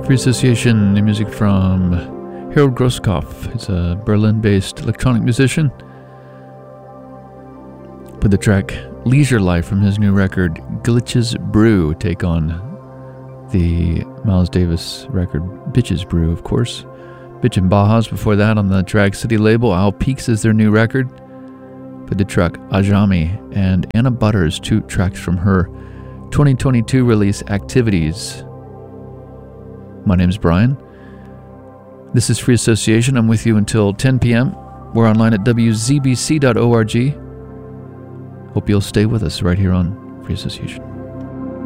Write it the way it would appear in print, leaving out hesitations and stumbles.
Free Association, the music from Harold Grosskopf. He's a Berlin-based electronic musician. Put the track Leisure Life from his new record Glitches Brew, take on the Miles Davis record Bitches Brew, of course. Bitch and Bajas before that on the Drag City label. Owl Peaks is their new record. Put the track Ajami and Anna Butters, 2 tracks from her 2022 release Activities. My name's Brian. This is Free Association. I'm with you until 10 p.m. We're online at wzbc.org. Hope you'll stay with us right here on Free Association.